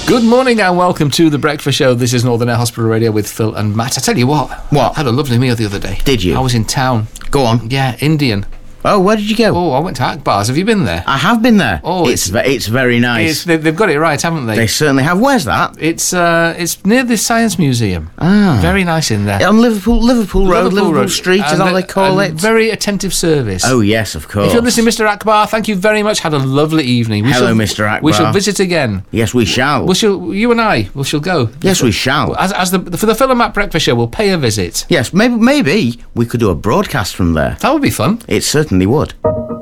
Good morning and welcome to The Breakfast Show. This is Northern Air Hospital Radio with Phil and Matt. I tell you what. What? I had a lovely meal the other day. Did you? I was in town. Go on. Yeah, Indian. Oh, where did you go? Oh, I went to Akbar's. Have you been there? I have been there. Oh, it's very nice. They've got it right, haven't they? They certainly have. Where's that? It's near the Science Museum. Ah. Very nice in there. On Liverpool Road, Liverpool Street, is that what they call it? Very attentive service. Oh, yes, of course. If you're listening, Mr. Akbar, thank you very much. Had a lovely evening. Hello, Mr. Akbar. We shall visit again. Yes, we shall. You and I shall go. Yes, we shall. For the Phil and Matt Breakfast Show, we'll pay a visit. Yes, maybe we could do a broadcast from there. That would be fun. It certainly would.